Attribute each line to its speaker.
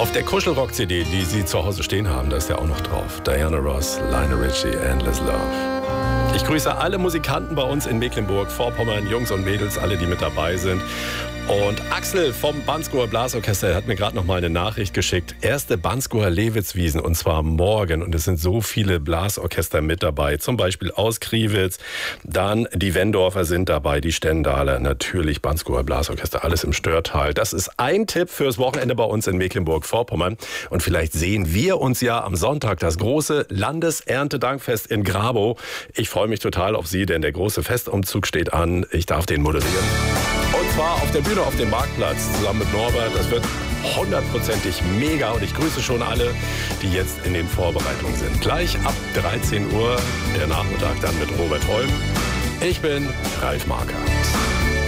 Speaker 1: Auf der Kuschelrock-CD, die Sie zu Hause stehen haben, da ist ja auch noch drauf. Diana Ross, Lionel Richie, Endless Love. Ich grüße alle Musikanten bei uns in Mecklenburg-Vorpommern, Jungs und Mädels, alle, die mit dabei sind. Und Axel vom Banskower Blasorchester hat mir gerade noch mal eine Nachricht geschickt. Erste Banskower Lewitzwiesen, und zwar morgen. Und es sind so viele Blasorchester mit dabei. Zum Beispiel aus Kriwitz, dann die Wendorfer sind dabei, die Stendaler, natürlich Banskower Blasorchester, alles im Störtal. Das ist ein Tipp fürs Wochenende bei uns in Mecklenburg-Vorpommern. Und vielleicht sehen wir uns ja am Sonntag, das große Landeserntedankfest in Grabow. Ich freue mich total auf Sie, denn der große Festumzug steht an. Ich darf den moderieren. Und zwar auf der Bühne auf dem Marktplatz zusammen mit Norbert. Das wird 100%ig mega und ich grüße schon alle, die jetzt in den Vorbereitungen sind. Gleich ab 13 Uhr der Nachmittag dann mit Robert Holm. Ich bin Ralf Marker.